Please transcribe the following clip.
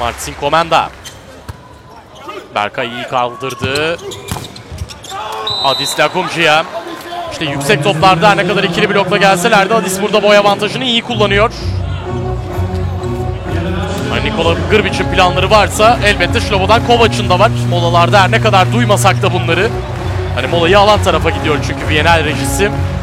Marcin Komenda. Berkay iyi kaldırdı. Adis Lagumci'ye. İşte yüksek toplarda her ne kadar ikili blokla gelseler de Adis burada boy avantajını iyi kullanıyor. Hani Nikola Grbic'in planları varsa elbette Slobodan Kovac'ın da var. Molalarda her ne kadar duymasak da bunları. Hani molayı alan tarafa gidiyor çünkü Viyanel rejisi.